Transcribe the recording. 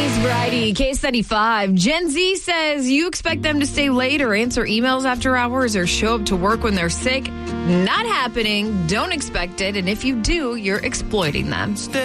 Today's variety, Case 95. Gen Z says you expect them to stay late or answer emails after hours or show up to work when they're sick. Not happening. Don't expect it. And if you do, you're exploiting them.